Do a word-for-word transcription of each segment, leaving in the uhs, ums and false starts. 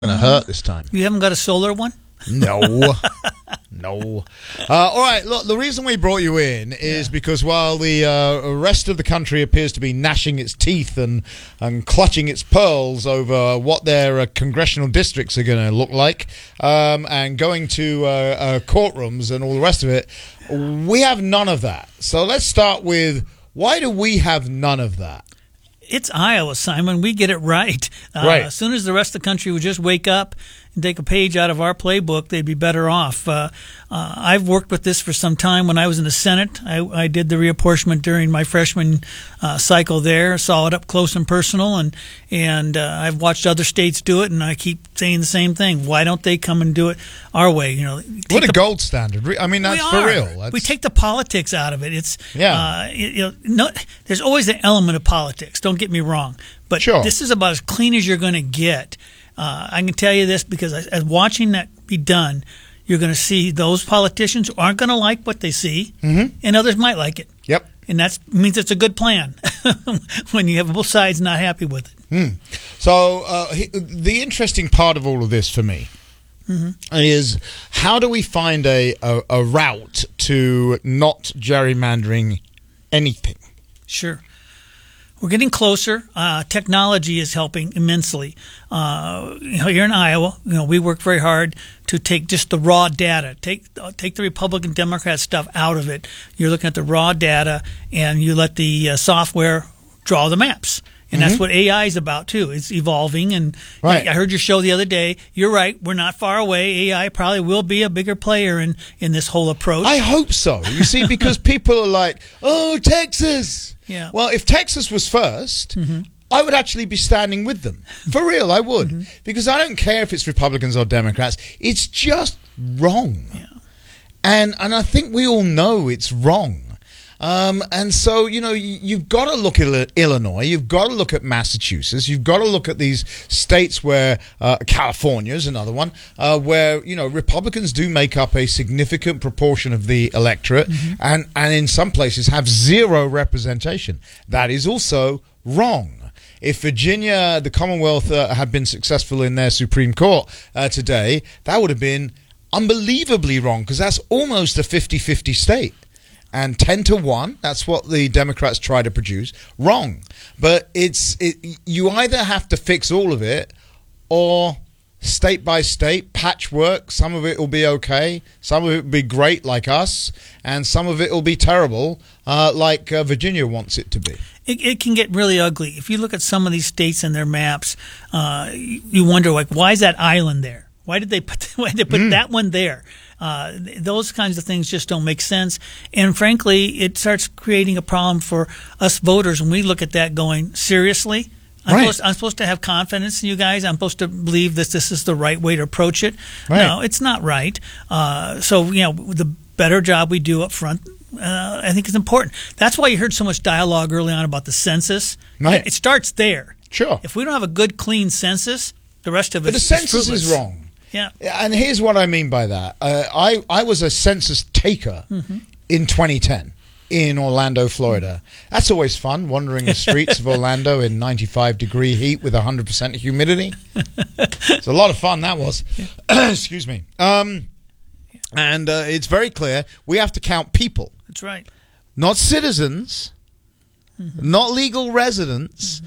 Gonna hurt this time. You haven't got a solar one? No. No. Uh, all right, look, the reason we brought you in is Yeah. because while the uh, rest of the country appears to be gnashing its teeth and, and clutching its pearls over what their uh, congressional districts are going to look like um, and going to uh, uh, courtrooms and all the rest of it, we have none of that. So let's start with, why do we have none of that? It's Iowa, Simon. We get it right. Uh, Right. As soon as the rest of the country would just wake up and take a page out of our playbook, they'd be better off. Uh, uh, I've worked with this for some time. When I was in the Senate, I, I did the reapportionment during my freshman uh, cycle there, saw it up close and personal, and and uh, I've watched other states do it, and I keep saying the same thing. Why don't they come and do it our way? You know, take What a the- gold standard. Re- I mean, that's we for are. real. That's, We take the politics out of it. It's Yeah. Uh, you you know, no, there's always an element of politics. Don't get me wrong, but Sure. this is about as clean as you're going to get. Uh, I can tell you this because as, as watching that be done, you're going to see those politicians who aren't going to like what they see, Mhm. and others might like it. Yep. And that means it's a good plan when you have both sides not happy with it. Hmm. So uh, he, the interesting part of all of this for me Mm-hmm. is, how do we find a, a, a route to not gerrymandering anything? Sure. We're getting closer. Uh, technology is helping immensely. Uh, you know, here in Iowa, you know, we work very hard to take just the raw data, take uh, take the Republican Democrat stuff out of it. You're looking at the raw data, and you let the uh, software draw the maps. And that's what A I is about, too. It's evolving. And Right. I heard your show the other day. You're right. We're not far away. A I probably will be a bigger player in, in this whole approach. I hope so. You see, because people are like, oh, Texas. Yeah. Well, if Texas was first, I would actually be standing with them. For real, I would. Because I don't care if it's Republicans or Democrats. It's just wrong. Yeah. And and I think we all know it's wrong. Um, and so, you know, you, you've got to look at Illinois, you've got to look at Massachusetts, you've got to look at these states where, uh, California is another one, uh, where, you know, Republicans do make up a significant proportion of the electorate, and, and in some places have zero representation. That is also wrong. If Virginia, the Commonwealth, uh, had been successful in their Supreme Court uh, today, that would have been unbelievably wrong, because that's almost a fifty-fifty state. And ten to one, that's what the Democrats try to produce. Wrong. But it's it, you either have to fix all of it, or state by state, patchwork. Some of it will be okay. Some of it will be great, like us. And some of it will be terrible, uh, like uh, Virginia wants it to be. It, it can get really ugly. If you look at some of these states and their maps, uh, you you wonder, like, why is that island there? Why did they put why did they put that one there? Uh, th- those kinds of things just don't make sense. And frankly, it starts creating a problem for us voters when we look at that going, seriously? I'm, Right. supposed, I'm supposed to have confidence in you guys. I'm supposed to believe that this is the right way to approach it. Right. No, it's not right. Uh, so, you know, the better job we do up front, uh, I think is important. That's why you heard so much dialogue early on about the census. Right. It starts there. Sure. If we don't have a good, clean census, the rest of it But the is census fruitless. is wrong. Yeah. And here's what I mean by that. Uh, I, I was a census taker in twenty ten in Orlando, Florida. That's always fun, wandering the streets of Orlando in ninety-five degree heat with one hundred percent humidity. It's a lot of fun, that was. Excuse me. Um, and uh, it's very clear we have to count people, That's right. not citizens, not legal residents,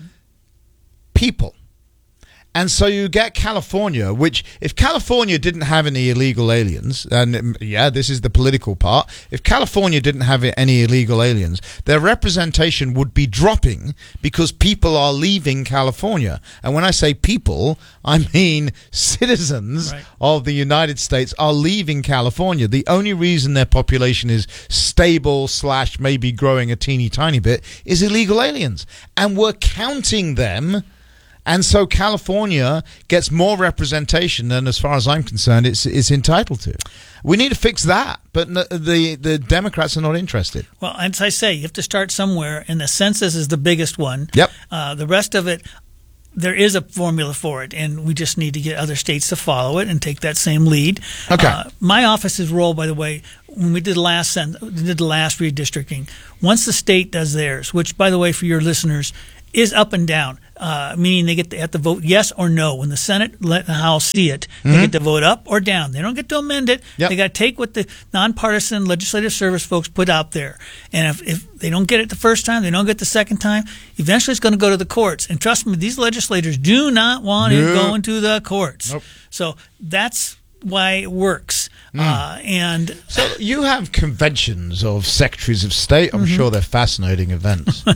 people. And so you get California, which, if California didn't have any illegal aliens, and um, yeah, this is the political part, if California didn't have any illegal aliens, their representation would be dropping because people are leaving California. And when I say people, I mean citizens Right. of the United States are leaving California. The only reason their population is stable slash maybe growing a teeny tiny bit is illegal aliens. And we're counting them. And so California gets more representation than, as far as I'm concerned, it's it's entitled to. We need to fix that, but n- the the Democrats are not interested. Well, as I say, you have to start somewhere, and the census is the biggest one. Yep. Uh, the rest of it, there is a formula for it, and we just need to get other states to follow it and take that same lead. Okay. Uh, my office's role, by the way, when we did the last cen- did the last redistricting, once the state does theirs, which, by the way, for your listeners, is up and down, uh, meaning they get to have to vote yes or no. When the Senate let the House see it, they Mm-hmm. get to vote up or down. They don't get to amend it. Yep. They got to take what the nonpartisan legislative service folks put out there. And if, if they don't get it the first time, they don't get it the second time, eventually it's going to go to the courts. And trust me, these legislators do not want it Nope. going to the courts. Nope. So that's why it works. Mm. Uh, and So you have conventions of secretaries of state. I'm sure they're fascinating events.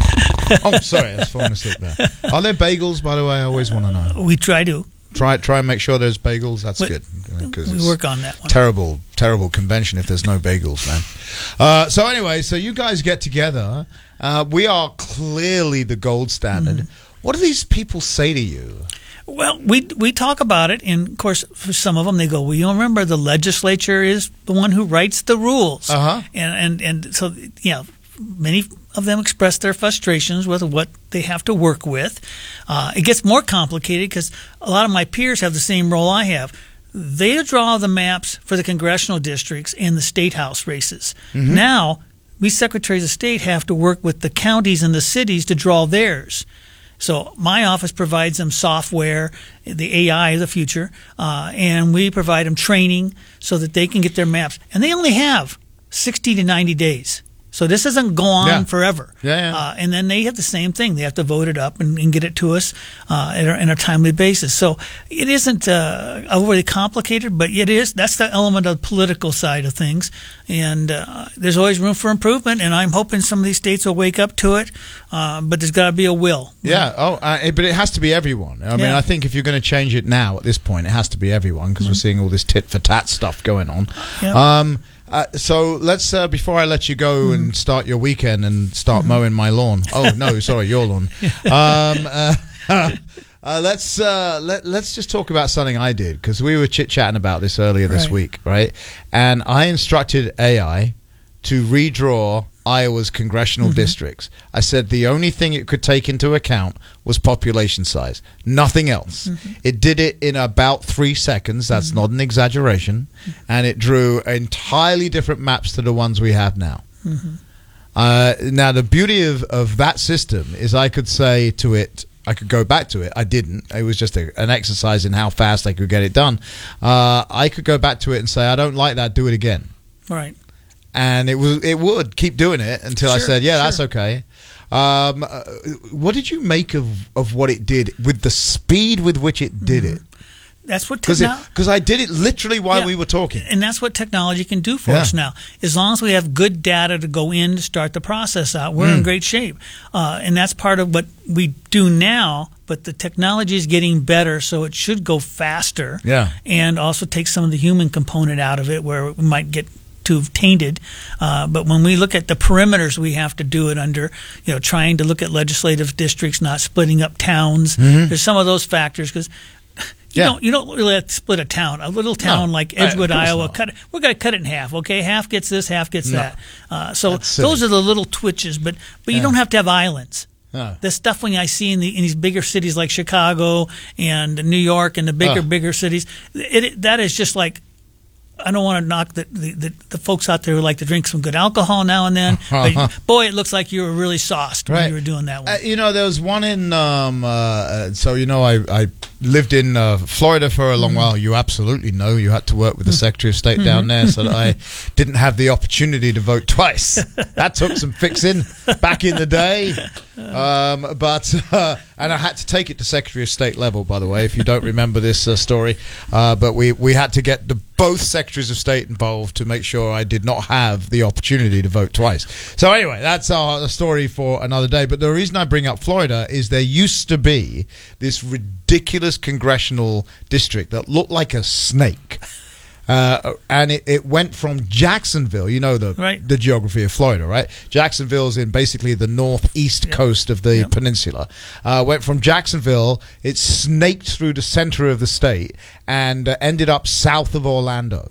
Oh, sorry, I was falling asleep there. Are there bagels, by the way? I always want to know. we try to. Try try and make sure there's bagels. That's We- good. 'Cause We it's work on that one. terrible, terrible convention if there's no bagels, man. Uh, so anyway, so you guys get together. Uh, we are clearly the gold standard. Mm-hmm. What do these people say to you? Well, we we talk about it, and of course, for some of them, they go, "Well, you remember the legislature is the one who writes the rules," Uh-huh. and and and so you know, many of them express their frustrations with what they have to work with. Uh, it gets more complicated because a lot of my peers have the same role I have. They draw the maps for the congressional districts and the state house races. Mm-hmm. Now, we secretaries of state have to work with the counties and the cities to draw theirs. So my office provides them software, the A I of the future, uh, and we provide them training so that they can get their maps. And they only have sixty to ninety days. So this doesn't go on Yeah. forever. Yeah, yeah. Uh, and then they have the same thing. They have to vote it up and, and get it to us uh, in, a, in a timely basis. So it isn't uh, overly complicated, but it is. That's the element of the political side of things. And uh, there's always room for improvement, and I'm hoping some of these states will wake up to it. Uh, but there's got to be a will. Yeah. Oh, uh, it- but it has to be everyone. I mean, Yeah. I think if you're going to change it now at this point, it has to be everyone because we're seeing all this tit for tat stuff going on. Yeah. Um, uh, so let's uh, before I let you go and start your weekend and start mowing my lawn. Oh no, sorry, your lawn. Um, uh, uh, let's uh, let let's just talk about something I did because we were chit chatting about this earlier this Right. week, right? And I instructed A I to redraw Iowa's congressional districts. I said the only thing it could take into account was population size, nothing else. It did it in about three seconds. That's not an exaggeration. And it drew entirely different maps to the ones we have now. Uh, now, the beauty of, of that system is I could say to it, I could go back to it. I didn't. It was just a, an exercise in how fast I could get it done. Uh, I could go back to it and say, I don't like that, do it again. Right. And it was it would keep doing it until I Sure, said, yeah, that's sure. okay. Um, uh, what did you make of, of what it did with the speed with which it did it? That's what Because technology. I did it literally while Yeah. we were talking. And that's what technology can do for Yeah. us now. As long as we have good data to go in to start the process out, we're Mm. in great shape. Uh, and that's part of what we do now, but the technology is getting better, so it should go faster. Yeah. And also take some of the human component out of it where we might get too tainted. Uh, but when we look at the perimeters we have to do it under, you know, trying to look at legislative districts, not splitting up towns, there's some of those factors because You Yeah. don't you don't really have to split a town. A little town No, like I- of Edgewood, course Iowa, not. cut it, we're going to cut it in half. Okay, half gets this, half gets No. that. Uh, so That's silly. those are the little twitches, but but you Yeah. don't have to have islands. No. The stuff when I see in, the, in these bigger cities like Chicago and New York and the bigger Ugh. bigger cities, it, it, that is just like. I don't want to knock the, the, the, the folks out there who like to drink some good alcohol now and then. But boy, it looks like you were really sauced when Right. you were doing that one. Uh, you know, there was one in. Um, uh, uh, so you know, I, I lived in uh, Florida for a long Mm-hmm. while. You absolutely know you had to work with the Secretary of State down there, so that I didn't have the opportunity to vote twice. That took some fixing back in the day. Um, but uh, and I had to take it to Secretary of State level, by the way, if you don't remember this uh, story. Uh, but we we had to get the both Secretaries of State involved to make sure I did not have the opportunity to vote twice. So anyway, that's our story for another day. But the reason I bring up Florida is there used to be this ridiculous congressional district that looked like a snake. Uh, and it, it went from Jacksonville, you know the Right. the geography of Florida, right? Jacksonville's in basically the northeast Yep. coast of the Yep. peninsula. Uh, went from Jacksonville, it snaked through the center of the state and uh, ended up south of Orlando.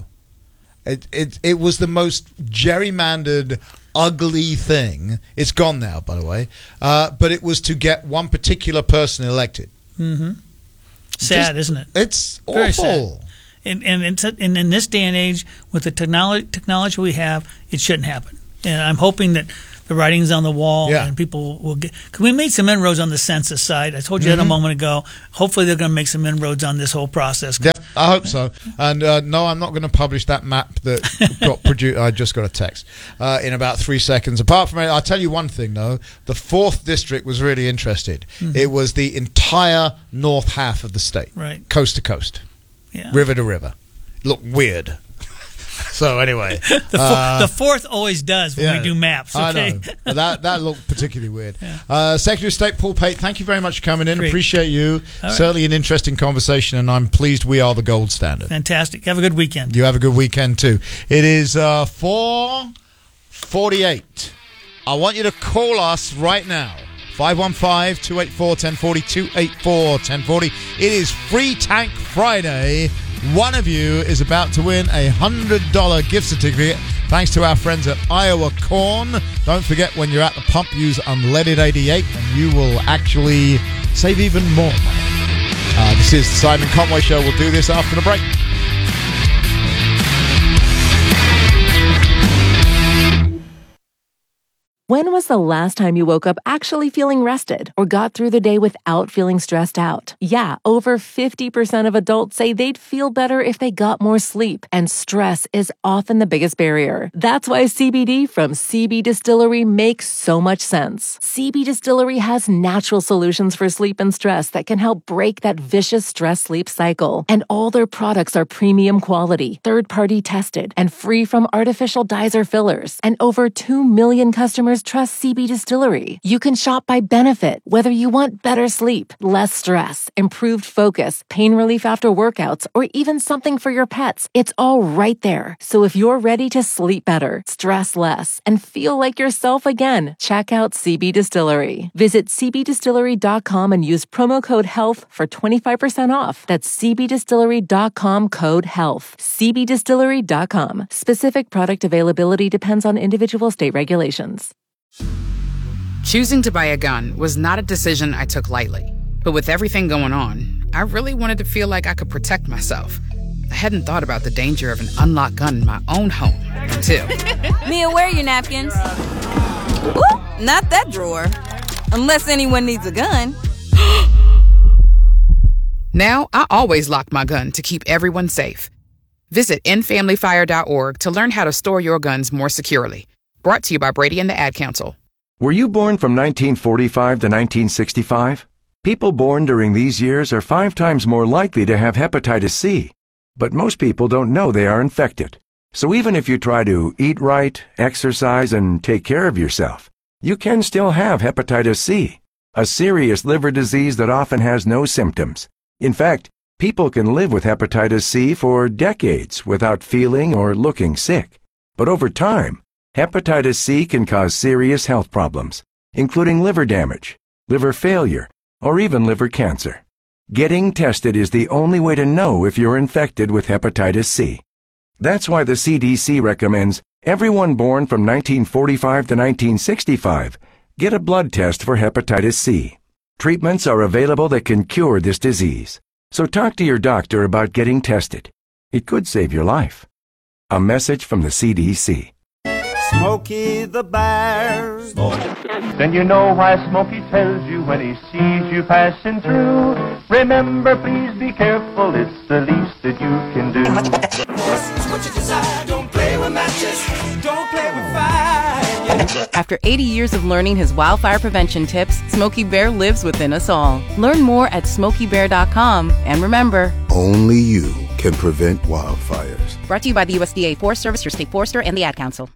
It, it it was the most gerrymandered, ugly thing. It's gone now, by the way. Uh, but it was to get one particular person elected. Sad, Just- isn't it? It's Very awful. And and, it's, and in this day and age, with the technology technology we have, it shouldn't happen. And I'm hoping that the writing's on the wall, Yeah. and people will get. Cause we made some inroads on the census side. I told you Mm-hmm. that a moment ago. Hopefully, they're going to make some inroads on this whole process. Yeah, I hope so. And uh, no, I'm not going to publish that map that got produced. I just got a text uh, in about three seconds. Apart from it, I'll tell you one thing though: the fourth district was really interested. Mm-hmm. It was the entire north half of the state, Right. coast to coast, Yeah. river to river. Looked weird. So anyway, The, fo- uh, the fourth always does when yeah, we do maps. I Okay. know. But that that looked particularly weird. Uh, Secretary of State Paul Pate, thank you very much for coming in. Great. Appreciate you. All right. Certainly an interesting conversation, and I'm pleased we are the gold standard. Fantastic. Have a good weekend. You have a good weekend too. It is uh, four forty-eight. I want you to call us right now. five one five, two eight four, one oh four oh, two eight four, one oh four oh. It is Free Tank Friday. One of you is about to win a one hundred dollars gift certificate thanks to our friends at Iowa Corn. Don't forget, when you're at the pump, use unleaded eighty-eight and you will actually save even more money. Uh, this is the Simon Conway Show. We'll do this after the break. When was the last time you woke up actually feeling rested or got through the day without feeling stressed out? Yeah, over fifty percent of adults say they'd feel better if they got more sleep, and stress is often the biggest barrier. That's why C B D from C B Distillery makes so much sense. C B Distillery has natural solutions for sleep and stress that can help break that vicious stress-sleep cycle. And all their products are premium quality, third-party tested, and free from artificial dyes or fillers. And over two million customers trust C B Distillery. You can shop by benefit, whether you want better sleep, less stress, improved focus, pain relief after workouts, or even something for your pets. It's all right there. So if you're ready to sleep better, stress less, and feel like yourself again, check out C B Distillery. Visit c b distillery dot com and use promo code HEALTH for twenty-five percent off. That's c b distillery dot com code HEALTH. c b distillery dot com. Specific product availability depends on individual state regulations. Choosing to buy a gun was not a decision I took lightly. But with everything going on, I really wanted to feel like I could protect myself. I hadn't thought about the danger of an unlocked gun in my own home until... Mia, where are your napkins? Ooh, not that drawer. Unless anyone needs a gun. Now, I always lock my gun to keep everyone safe. Visit end family fire dot org to learn how to store your guns more securely. Brought to you by Brady and the Ad Council. Were you born from nineteen forty-five to nineteen sixty-five? People born during these years are five times more likely to have hepatitis C. But most people don't know they are infected. So even if you try to eat right, exercise, and take care of yourself, you can still have hepatitis C, a serious liver disease that often has no symptoms. In fact, people can live with hepatitis C for decades without feeling or looking sick. But over time, hepatitis C can cause serious health problems, including liver damage, liver failure, or even liver cancer. Getting tested is the only way to know if you're infected with hepatitis C. That's why the C D C recommends everyone born from nineteen forty-five to nineteen sixty-five get a blood test for hepatitis C. Treatments are available that can cure this disease. So talk to your doctor about getting tested. It could save your life. A message from the C D C. Smokey the Bear. Then you know why Smokey tells you when he sees you passing through. Remember, please be careful, it's the least that you can do. What you desire, don't play with matches, don't play with fire. After eighty years of learning his wildfire prevention tips, Smokey Bear lives within us all. Learn more at smokey bear dot com, and remember, only you can prevent wildfires. Brought to you by the U S D A Forest Service, your state forester, and the Ad Council.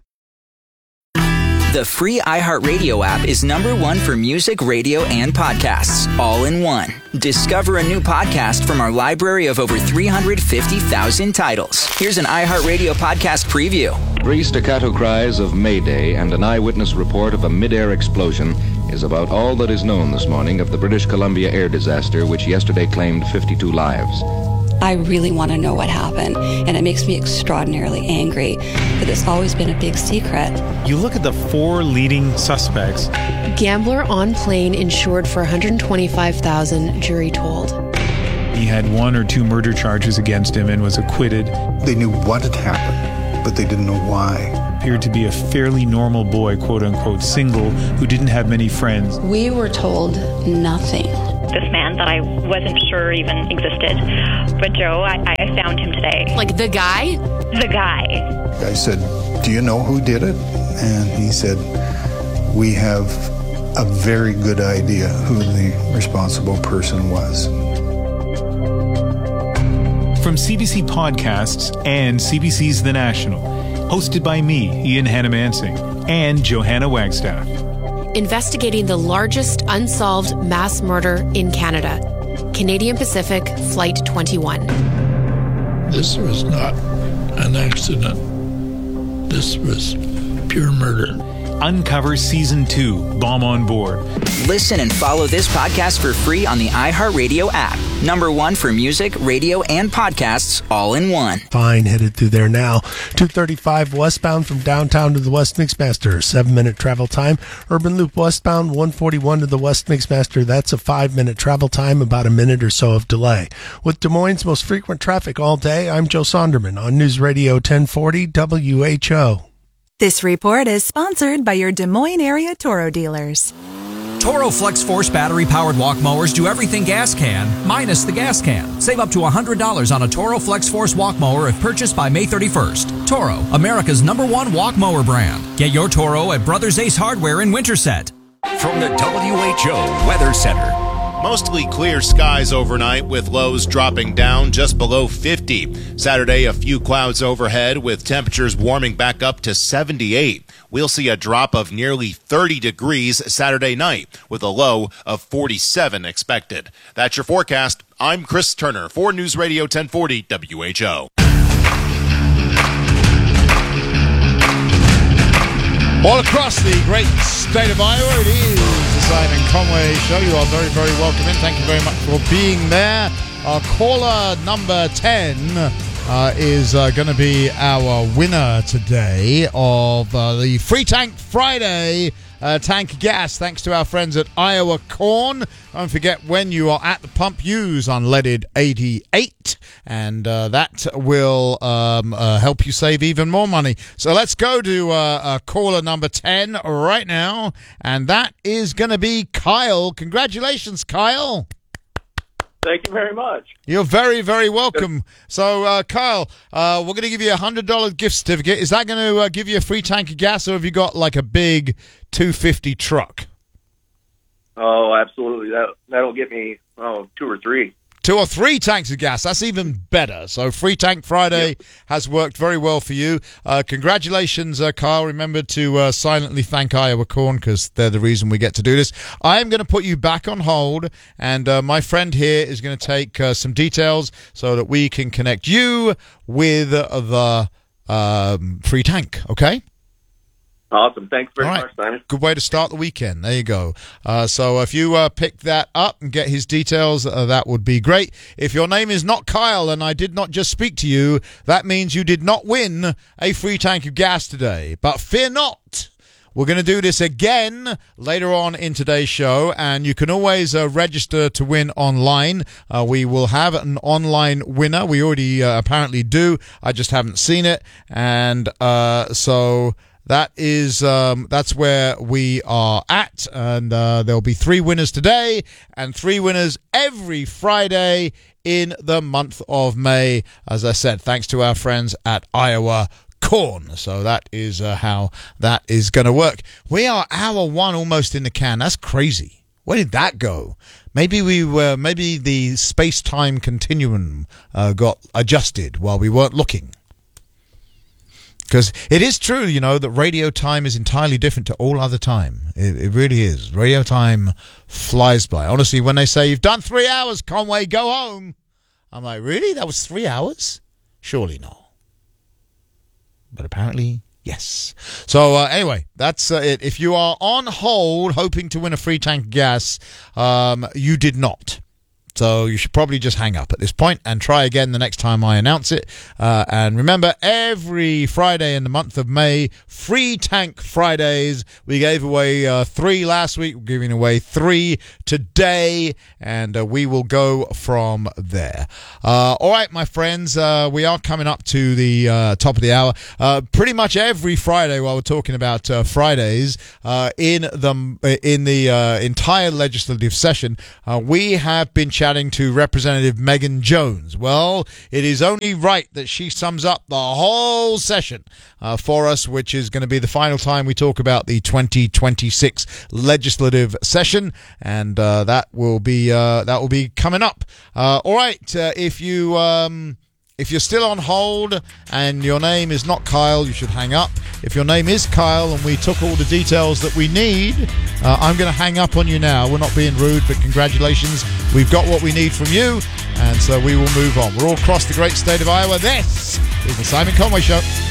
The free iHeartRadio app is number one for music, radio, and podcasts, all in one. Discover a new podcast from our library of over three hundred fifty thousand titles. Here's an iHeartRadio podcast preview. Three staccato cries of Mayday and an eyewitness report of a mid-air explosion is about all that is known this morning of the British Columbia air disaster, which yesterday claimed fifty-two lives. I really want to know what happened, and it makes me extraordinarily angry that it's always been a big secret. You look at the four leading suspects. Gambler on plane insured for one hundred twenty-five thousand dollars, jury told. He had one or two murder charges against him and was acquitted. They knew what had happened. but they didn't know why. Appeared to be a fairly normal boy, quote-unquote single, who didn't have many friends. We were told nothing. This man that I wasn't sure even existed. But Joe, I, I found him today. Like the guy? The guy. I said, do you know who did it? And he said, we have a very good idea who the responsible person was. From C B C Podcasts and C B C's The National, hosted by me, Ian Hannamansing, and Johanna Wagstaff. Investigating the largest unsolved mass murder in Canada. Canadian Pacific Flight twenty-one. This was not an accident. This was pure murder. Uncover Season two, Bomb on Board. Listen and follow this podcast for free on the iHeartRadio app. Number one for music, radio, and podcasts all in one. Fine, headed through there now. two thirty-five westbound from downtown to the West Mixmaster, seven-minute travel time. Urban Loop westbound, one forty-one to the West Mixmaster. That's a five-minute travel time, about a minute or so of delay. With Des Moines' most frequent traffic all day, I'm Joe Sonderman on News Radio ten forty W H O. This report is sponsored by your Des Moines area Toro dealers. Toro Flex Force battery-powered walk mowers do everything gas can, minus the gas can. Save up to one hundred dollars on a Toro Flex Force walk mower if purchased by May thirty-first. Toro, America's number one walk mower brand. Get your Toro at Brothers Ace Hardware in Winterset. From the W H O Weather Center. Mostly clear skies overnight with lows dropping down just below fifty. Saturday, a few clouds overhead with temperatures warming back up to seventy-eight. We'll see a drop of nearly thirty degrees Saturday night with a low of forty-seven expected. That's your forecast. I'm Chris Turner for News Radio ten forty W H O. All across the great state of Iowa, it is the Simon Conway Show. You are very, very welcome in. Thank you very much for being there. Our caller number ten uh, is uh, going to be our winner today of uh, the Free Tank Friday uh, tank gas, thanks to our friends at Iowa Corn. Don't forget, when you are at the pump, use unleaded eighty-eight, and uh, that will um, uh, help you save even more money. So let's go to uh, uh, caller number ten right now, and that is going to be Kyle. Congratulations, Kyle. Thank you very much. You're very, very welcome. So, uh, Kyle, uh, we're going to give you a one hundred dollars gift certificate. Is that going to uh, give you a free tank of gas, or have you got like a big two fifty truck? Oh, absolutely. That, that'll get me, oh, two or three. Two or three tanks of gas. That's even better. So Free Tank Friday yep. has worked very well for you. Uh, congratulations, uh, Kyle. Remember to uh, silently thank Iowa Corn, because they're the reason we get to do this. I am going to put you back on hold, and uh, my friend here is going to take uh, some details so that we can connect you with uh, the um, Free Tank, okay? Awesome. Thanks very right. much, Simon. Good way to start the weekend. There you go. Uh, so if you uh, pick that up and get his details, uh, that would be great. If your name is not Kyle and I did not just speak to you, that means you did not win a free tank of gas today. But fear not. We're going to do this again later on in today's show, and you can always uh, register to win online. Uh, we will have an online winner. We already uh, apparently do. I just haven't seen it. And uh, so... That is, um, that's where we are at, and uh, there'll be three winners today and three winners every Friday in the month of May. As I said, thanks to our friends at Iowa Corn. So that is uh, how that is going to work. We are hour one almost in the can. That's crazy. Where did that go? Maybe we were. Maybe the space-time continuum uh, got adjusted while we weren't looking. Because it is true, you know, that radio time is entirely different to all other time. It, it really is. Radio time flies by. Honestly, when they say, you've done three hours, Conway, go home. I'm like, really? That was three hours? Surely not. But apparently, yes. So uh, anyway, that's uh, it. If you are on hold hoping to win a free tank of gas, um, you did not. So you should probably just hang up at this point and try again the next time I announce it. Uh, and remember, every Friday in the month of May, Free Tank Fridays. We gave away uh, three last week. We're giving away three today, and uh, we will go from there. Uh, all right, my friends, uh, we are coming up to the uh, top of the hour. Uh, pretty much every Friday, while we're talking about uh, Fridays, uh, in the in the uh, entire legislative session, uh, we have been chatting to Representative Megan Jones. Well, it is only right that she sums up the whole session uh, for us, which is going to be the final time we talk about the twenty twenty-six legislative session, and uh, that will be uh, that will be coming up. Uh, all right, uh, if you um, if you're still on hold and your name is not Kyle, you should hang up. If your name is Kyle and we took all the details that we need, uh, I'm going to hang up on you now. We're not being rude, but congratulations. We've got what we need from you, and so we will move on. We're all across the great state of Iowa. This is the Simon Conway Show.